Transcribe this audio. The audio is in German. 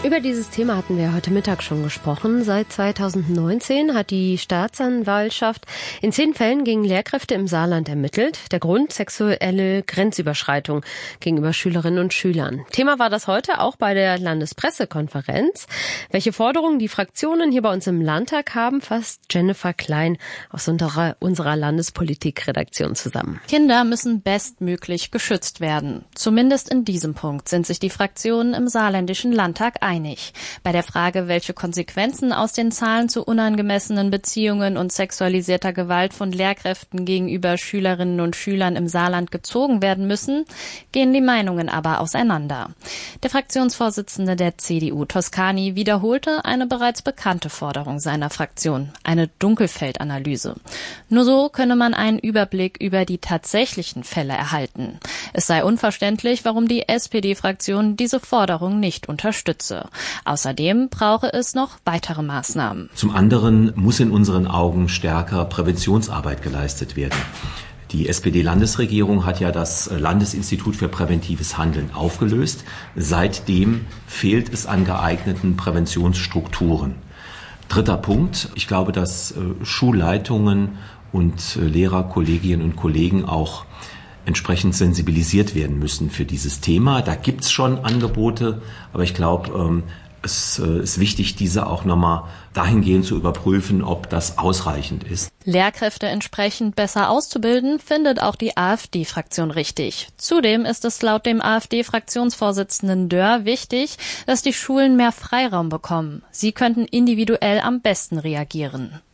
Über dieses Thema hatten wir heute Mittag schon gesprochen. Seit 2019 hat die Staatsanwaltschaft in 10 Fällen gegen Lehrkräfte im Saarland ermittelt. Der Grund: sexuelle Grenzüberschreitung gegenüber Schülerinnen und Schülern. Thema war das heute auch bei der Landespressekonferenz. Welche Forderungen die Fraktionen hier bei uns im Landtag haben, fasst Jennifer Klein aus unserer Landespolitikredaktion zusammen. Kinder müssen bestmöglich geschützt werden. Zumindest in diesem Punkt sind sich die Fraktionen im saarländischen Landtag einig. Bei der Frage, welche Konsequenzen aus den Zahlen zu unangemessenen Beziehungen und sexualisierter Gewalt von Lehrkräften gegenüber Schülerinnen und Schülern im Saarland gezogen werden müssen, gehen die Meinungen aber auseinander. Der Fraktionsvorsitzende der CDU, Toscani, wiederholte eine bereits bekannte Forderung seiner Fraktion, eine Dunkelfeldanalyse. Nur so könne man einen Überblick über die tatsächlichen Fälle erhalten. Es sei unverständlich, warum die SPD-Fraktion diese Forderung nicht unterstütze. Außerdem brauche es noch weitere Maßnahmen. Zum anderen muss in unseren Augen stärker Präventionsarbeit geleistet werden. Die SPD-Landesregierung hat ja das Landesinstitut für präventives Handeln aufgelöst. Seitdem fehlt es an geeigneten Präventionsstrukturen. Dritter Punkt. Ich glaube, dass Schulleitungen und Lehrer, Kolleginnen und Kollegen auch entsprechend sensibilisiert werden müssen für dieses Thema. Da gibt's schon Angebote, aber ich glaube, es ist wichtig, diese auch nochmal dahingehend zu überprüfen, ob das ausreichend ist. Lehrkräfte entsprechend besser auszubilden, findet auch die AfD-Fraktion richtig. Zudem ist es laut dem AfD-Fraktionsvorsitzenden Dörr wichtig, dass die Schulen mehr Freiraum bekommen. Sie könnten individuell am besten reagieren.